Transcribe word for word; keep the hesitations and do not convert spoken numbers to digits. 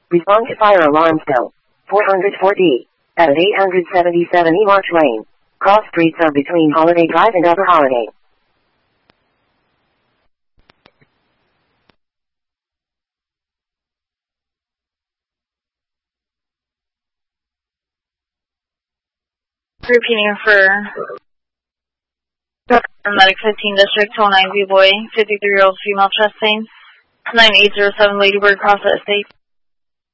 Respond to fire alarm cell. four oh four D. At eight seventy-seven E March Lane. Cross streets are between Holiday Drive and Upper Holiday. Repeating for Medic fifteen District, two oh nine Viewboy, fifty-three-year-old female chest pain, nine eight zero seven Ladybird Cross Estate.